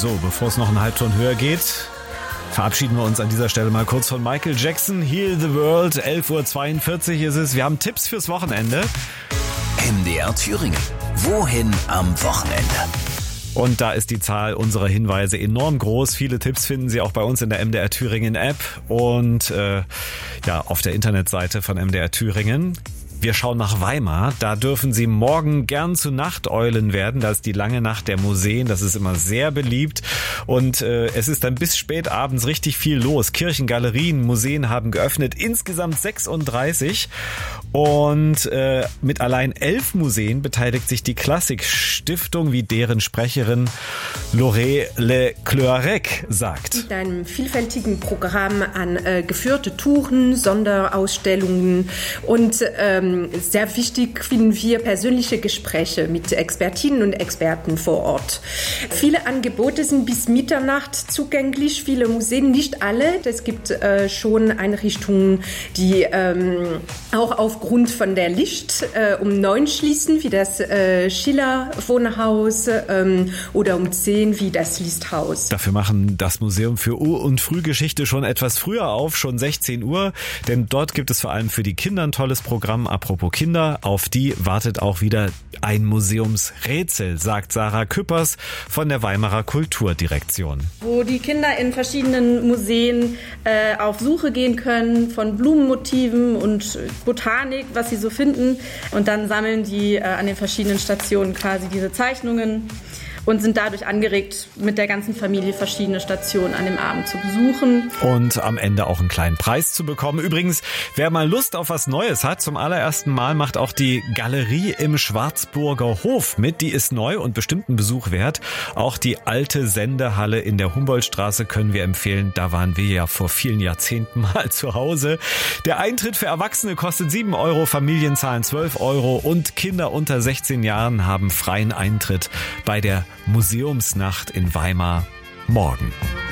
So, bevor es noch einen Halbton höher geht, verabschieden wir uns an dieser Stelle mal kurz von Michael Jackson. Heal the World, 11.42 Uhr ist es. Wir haben Tipps fürs Wochenende. MDR Thüringen. Wohin am Wochenende? Und da ist die Zahl unserer Hinweise enorm groß. Viele Tipps finden Sie auch bei uns in der MDR Thüringen App und auf der Internetseite von MDR Thüringen. Wir schauen nach Weimar. Da dürfen Sie morgen gern zu Nachteulen werden. Das ist die lange Nacht der Museen. Das ist immer sehr beliebt. Und es ist dann bis spät abends richtig viel los. Kirchen, Galerien, Museen haben geöffnet. Insgesamt 36. Und mit allein 11 Museen beteiligt sich die Klassik-Stiftung, wie deren Sprecherin Laurée Leclerc sagt. Mit einem vielfältigen Programm an geführte Touren, Sonderausstellungen und sehr wichtig finden wir persönliche Gespräche mit Expertinnen und Experten vor Ort. Viele Angebote sind bis Mitternacht zugänglich, viele Museen, nicht alle. Es gibt schon Einrichtungen, die auch aufgrund von der Licht um 9 schließen, wie das Schiller-Wohnhaus oder um 10 wie das Listhaus. Dafür machen das Museum für Ur- und Frühgeschichte schon etwas früher auf, schon 16 Uhr, denn dort gibt es vor allem für die Kinder ein tolles Programm. Apropos Kinder, auf die wartet auch wieder ein Museumsrätsel, sagt Sarah Küppers von der Weimarer Kulturdirektion. Wo die Kinder in verschiedenen Museen auf Suche gehen können von Blumenmotiven und Botanik, was sie so finden. Und dann sammeln die an den verschiedenen Stationen quasi diese Zeichnungen und sind dadurch angeregt, mit der ganzen Familie verschiedene Stationen an dem Abend zu besuchen. Und am Ende auch einen kleinen Preis zu bekommen. Übrigens, wer mal Lust auf was Neues hat, zum allerersten Mal macht auch die Galerie im Schwarzburger Hof mit. Die ist neu und bestimmt einen Besuch wert. Auch die alte Sendehalle in der Humboldtstraße können wir empfehlen. Da waren wir ja vor vielen Jahrzehnten mal zu Hause. Der Eintritt für Erwachsene kostet 7 Euro, Familien zahlen 12 Euro und Kinder unter 16 Jahren haben freien Eintritt bei der Museumsnacht in Weimar morgen.